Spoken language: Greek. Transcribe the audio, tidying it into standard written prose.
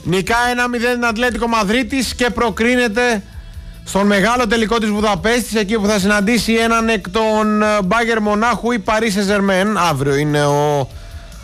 Νικάει 1-0 την Ατλέτικο Μαδρίτης και προκρίνεται στον μεγάλο τελικό της Βουδαπέστης, εκεί που θα συναντήσει έναν εκ των Μπάγερ Μονάχου ή Παρί Σεν Ζερμέν. Αύριο είναι ο